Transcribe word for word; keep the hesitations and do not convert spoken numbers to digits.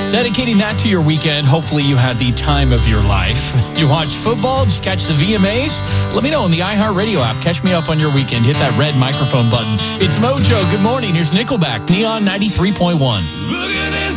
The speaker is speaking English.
Dedicating that to your weekend. Hopefully you had the time of your life. You watch football? Did you catch the V M As? Let me know on the iHeartRadio app. Catch me up on your weekend. Hit that red microphone button. It's Mojo. Good morning. Here's Nickelback, Neon ninety-three point one. Look at this.